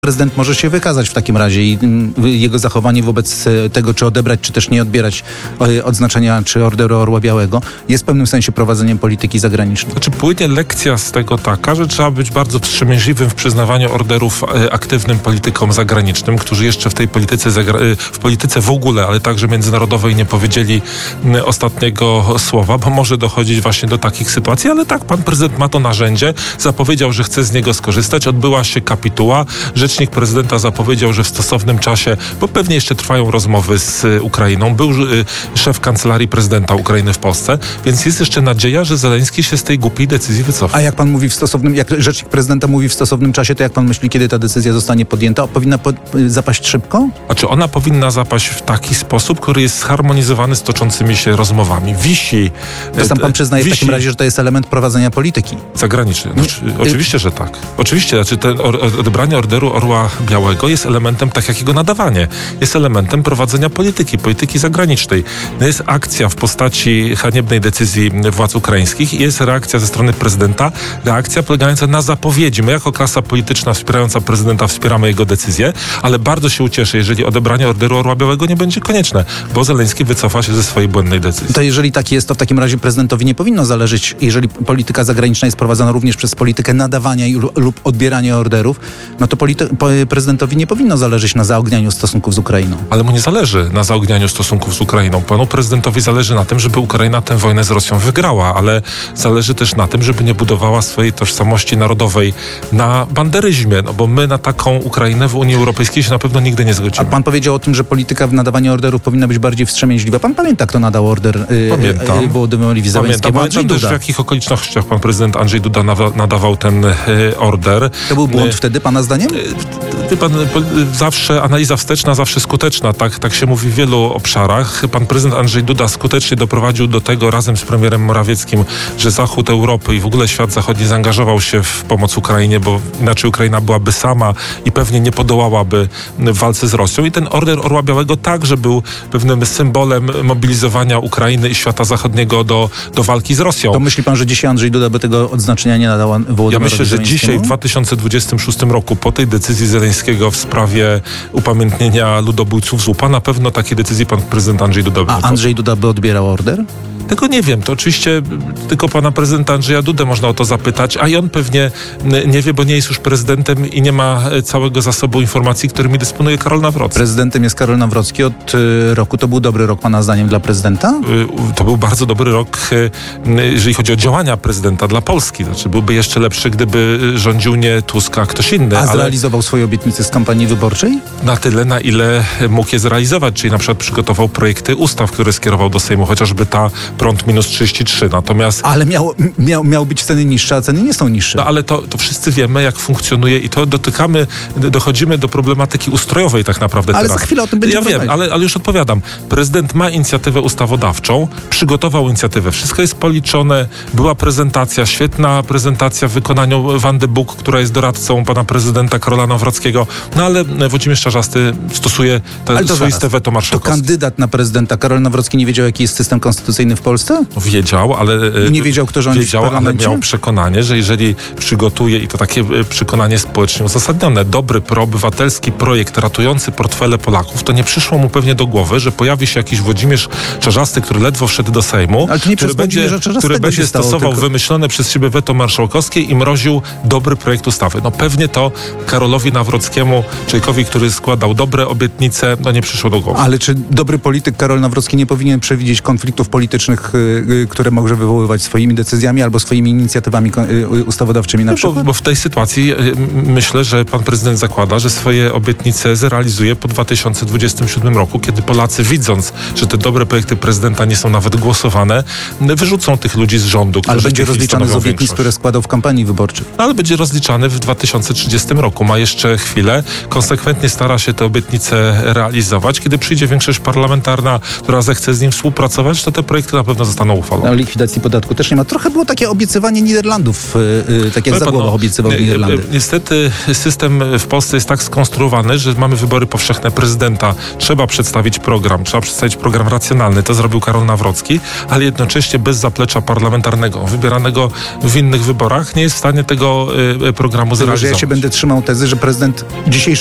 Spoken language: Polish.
Prezydent może się wykazać w takim razie i jego zachowanie wobec tego, czy odebrać, czy też nie odbierać odznaczenia, czy Orderu Orła Białego, jest w pewnym sensie prowadzeniem polityki zagranicznej. Znaczy płynie lekcja z tego taka, że trzeba być bardzo wstrzemięźliwym w przyznawaniu orderów aktywnym politykom zagranicznym, którzy jeszcze w tej polityce w ogóle, ale także międzynarodowej nie powiedzieli ostatniego słowa, bo może dochodzić właśnie do takich sytuacji, ale tak, pan prezydent ma to narzędzie, zapowiedział, że chce z niego skorzystać, odbyła się kapituła, rzecznik prezydenta zapowiedział, że w stosownym czasie, bo pewnie jeszcze trwają rozmowy z Ukrainą, był szef kancelarii prezydenta Ukrainy w Polsce, więc jest jeszcze nadzieja, że Zełenski się z tej głupiej decyzji wycofa. A jak pan mówi jak rzecznik prezydenta mówi w stosownym czasie, to jak pan myśli, kiedy ta decyzja zostanie podjęta? Powinna zapaść szybko? Znaczy ona powinna zapaść w taki sposób, który jest zharmonizowany z toczącymi się rozmowami. Wisi. To sam pan przyznaje w takim razie, że to jest element prowadzenia polityki zagranicznej. Oczywiście, że tak. Oczywiście, znaczy odebranie Orderu Orła Białego jest elementem, tak jak jego nadawanie, jest elementem prowadzenia polityki zagranicznej. Jest akcja w postaci haniebnej decyzji władz ukraińskich i jest reakcja ze strony prezydenta, reakcja polegająca na zapowiedzi. My jako klasa polityczna wspierająca prezydenta wspieramy jego decyzję, ale bardzo się ucieszę, jeżeli odebranie Orderu Orła Białego nie będzie konieczne, bo Zełenski wycofa się ze swojej błędnej decyzji. To jeżeli tak jest, to w takim razie prezydentowi nie powinno zależeć, jeżeli polityka zagraniczna jest prowadzona również przez politykę nadawania lub odbierania orderów, no to prezydentowi nie powinno zależeć na zaognianiu stosunków z Ukrainą. Ale mu nie zależy na zaognianiu stosunków z Ukrainą. Panu prezydentowi zależy na tym, żeby Ukraina tę wojnę z Rosją wygrała, ale zależy też na tym, żeby nie budowała swojej tożsamości narodowej na banderyzmie, no bo my na taką Ukrainę w Unii Europejskiej się na pewno nigdy nie zgodzimy. A pan powiedział o tym, że polityka w nadawaniu orderów powinna być bardziej wstrzemięźliwa. Pan pamięta, kto nadał order Wołodymyrowi Zełenskiemu? Pamiętam też, w jakich okolicznościach pan prezydent Andrzej Duda nadawał ten order. To był błąd wtedy, pana zdaniem? Wie pan, zawsze analiza wsteczna, zawsze skuteczna. Tak się mówi w wielu obszarach. Pan prezydent Andrzej Duda skutecznie doprowadził do tego razem z premierem Morawieckim, że Zachód Europy i w ogóle świat zachodni zaangażował się w pomoc Ukrainie, bo inaczej Ukraina byłaby sama i pewnie nie podołałaby w walce z Rosją. I ten Order Orła Białego także był pewnym symbolem mobilizowania Ukrainy i świata zachodniego do walki z Rosją. To myśli pan, że dzisiaj Andrzej Duda by tego odznaczenia nie nadał Wołodymyrowi Ja myślę, że dzisiaj w 2026 roku po tej decyzji Zełenskiego w sprawie upamiętnienia ludobójców z UPA na pewno takiej decyzji pan prezydent Andrzej Duda by Andrzej Duda by odbierał order? Tego nie wiem. To oczywiście tylko pana prezydenta Andrzeja Dudę można o to zapytać, a i on pewnie nie wie, bo nie jest już prezydentem i nie ma całego zasobu informacji, którymi dysponuje Karol Nawrocki. Prezydentem jest Karol Nawrocki od roku. To był dobry rok pana zdaniem dla prezydenta? To był bardzo dobry rok, jeżeli chodzi o działania prezydenta dla Polski. Znaczy byłby jeszcze lepszy, gdyby rządził nie Tusk, a ktoś inny. A zrealizował swoje obietnice z kampanii wyborczej? Na tyle, na ile mógł je zrealizować, czyli na przykład przygotował projekty ustaw, które skierował do Sejmu, chociażby ta prąd minus 33. Natomiast... Ale miały być ceny niższe, a ceny nie są niższe. No ale to wszyscy wiemy, jak funkcjonuje i to dochodzimy do problematyki ustrojowej tak naprawdę ale teraz. Za chwilę o tym będziemy Ja wiem, ale już odpowiadam. Prezydent ma inicjatywę ustawodawczą, przygotował inicjatywę. Wszystko jest policzone, była prezentacja, świetna prezentacja w wykonaniu Wandy Buk, która jest doradcą pana prezydenta Karola Nawrockiego, no ale Włodzimierz Czarzasty stosuje swoiste weto marszałkowskie. To kandydat na prezydenta Karol Nawrocki nie wiedział, jaki jest system konstytucyjny w Polsce? No, wiedział, ale... Nie wiedział, kto rządzi w parlamencie? Ale miał przekonanie, że jeżeli przygotuje, i to takie przekonanie społecznie uzasadnione, dobry, proobywatelski projekt ratujący portfele Polaków, to nie przyszło mu pewnie do głowy, że pojawi się jakiś Włodzimierz Czarzasty, który ledwo wszedł do Sejmu, który będzie stosował wymyślone przez siebie weto marszałkowskie i mroził dobry projekt ustawy. No pewnie to Karolowi Nawrockiemu, człowiekowi, który składał dobre obietnice, no nie przyszło do głowy. Ale czy dobry polityk Karol Nawrocki nie powinien przewidzieć konfliktów politycznych, które może wywoływać swoimi decyzjami albo swoimi inicjatywami ustawodawczymi na przykład? Bo w tej sytuacji myślę, że pan prezydent zakłada, że swoje obietnice zrealizuje po 2027 roku, kiedy Polacy, widząc, że te dobre projekty prezydenta nie są nawet głosowane, wyrzucą tych ludzi z rządu. Ale będzie rozliczany z obietnic, które składał w kampanii wyborczej. Ale będzie rozliczany w 2030 roku. Ma jeszcze chwilę. Konsekwentnie stara się te obietnice realizować. Kiedy przyjdzie większość parlamentarna, która zechce z nim współpracować, to te projekty na pewno zostaną uchwalone. O likwidacji podatku też nie ma. Trochę było takie obiecywanie Niderlandów, tak jak Zagłoba obiecywał Niderlandy. Niestety system w Polsce jest tak skonstruowany, że mamy wybory powszechne prezydenta. Trzeba przedstawić program racjonalny. To zrobił Karol Nawrocki, ale jednocześnie bez zaplecza parlamentarnego, wybieranego w innych wyborach, nie jest w stanie tego programu zrealizować. Ja się będę trzymał tezy, że prezydent dzisiejszy